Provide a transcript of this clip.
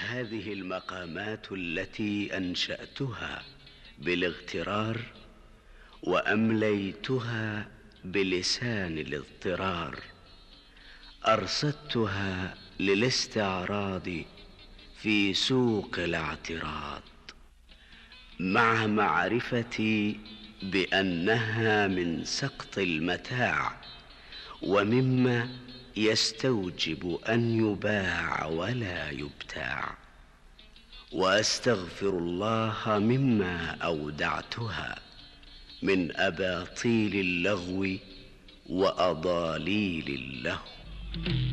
هذه المقامات التي أنشأتها بالاغترار وأمليتها بلسان الاضطرار، أرصدتها للاستعراض في سوق الاعتراض، مع معرفتي بأنها من سقط المتاع ومما يستوجب أن يباع ولا يبتاع، وأستغفر الله مما أودعتها من أباطيل اللغو وأضاليل اللهو.